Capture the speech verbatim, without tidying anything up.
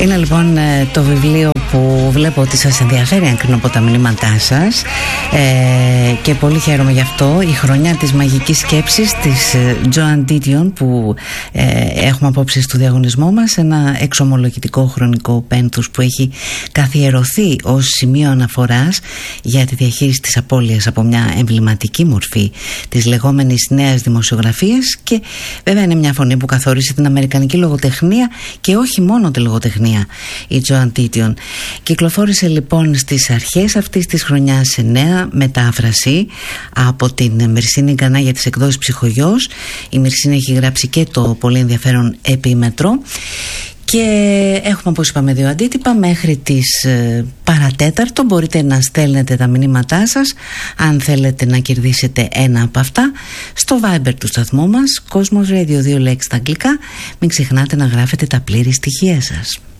Είναι λοιπόν το βιβλίο που βλέπω ότι σας ενδιαφέρει, αν κρίνω από τα μηνύματά σας, ε, και πολύ χαίρομαι γι' αυτό. Η χρονιά της μαγικής σκέψης της Joan Didion, που ε, έχουμε απόψε στο διαγωνισμό μας, ένα εξομολογητικό χρονικό πένθους που έχει καθιερωθεί ως σημείο αναφοράς για τη διαχείριση της απώλειας από μια εμβληματική μορφή της λεγόμενης νέας δημοσιογραφίας, και βέβαια είναι μια φωνή που καθόρισε την αμερικανική λογοτεχνία και όχι μόνο τη λογοτεχνία, η Joan Didion. Κυκλοφόρησε λοιπόν στις αρχές αυτής της χρονιάς σε νέα μετάφραση από την Μυρσίνη Γκανά για τις εκδόσεις Ψυχογιός. Η Μυρσίνη έχει γράψει και το πολύ ενδιαφέρον Επίμετρο. Και έχουμε, όπως είπαμε, δύο αντίτυπα μέχρι τις ε, παρατέταρτο. Μπορείτε να στέλνετε τα μηνύματά σας αν θέλετε να κερδίσετε ένα από αυτά στο Viber του σταθμού μας, Cosmos Radio, δύο λέξεις στα αγγλικά. Μην ξεχνάτε να γράφετε τα πλήρη στοιχεία σας.